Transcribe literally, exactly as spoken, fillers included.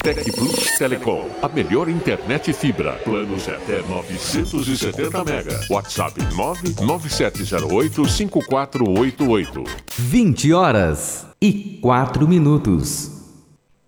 Tec Plus Telecom, a melhor internet fibra. Planos até novecentos e setenta mega. WhatsApp nove nove sete zero oito cinco quatro oito oito. vinte horas e quatro minutos.